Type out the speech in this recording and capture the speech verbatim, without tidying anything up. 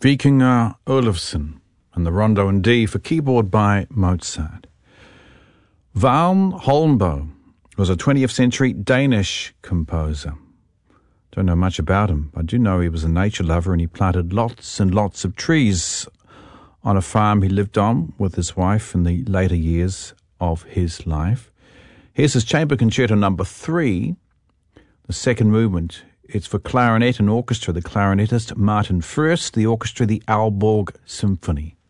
Vikingur Olufsen and the Rondo in D for keyboard by Mozart. Vagn Holmboe was a twentieth century Danish composer. Don't know much about him, but I do know he was a nature lover and he planted lots and lots of trees on a farm he lived on with his wife in the later years of his life. Here's his Chamber Concerto number three, the second movement. It's for clarinet and orchestra, the clarinetist Martin Fürst, the orchestra, the Aalborg Symphony.